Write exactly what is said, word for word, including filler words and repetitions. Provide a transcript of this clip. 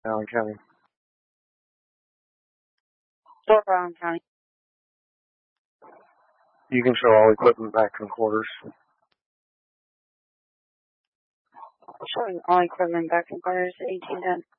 Allen County. Fort Allen County. You can show all equipment back in quarters. Showing all equipment back in quarters, eighteen ten.